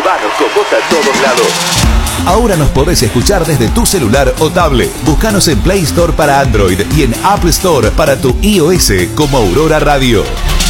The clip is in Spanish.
Llévanos con vos a todos lados. Ahora nos podés escuchar desde tu celular o tablet. Búscanos en Play Store para Android y en Apple Store para tu iOS como Aurora Radio.